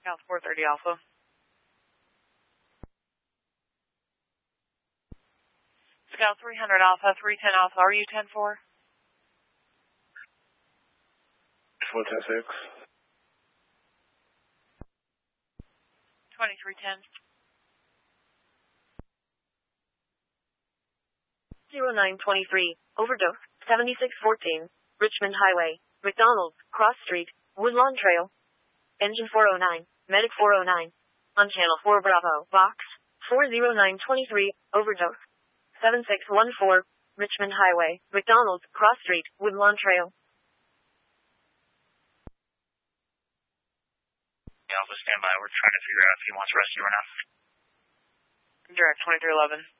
South 430 Alpha. Scout 300 Alpha, 310 Alpha, are you 10-4? 110-6. 2310. 0923, overdose, 7614, Richmond Highway, McDonald, Cross Street, Woodlawn Trail. Engine 409, Medic 409. On Channel 4 Bravo, Box 40923, overdose. 7614, Richmond Highway, McDonald, Cross Street, Woodlawn Trail. Alpha, stand by. We're trying to figure out if he wants rescue or not. Direct 2311.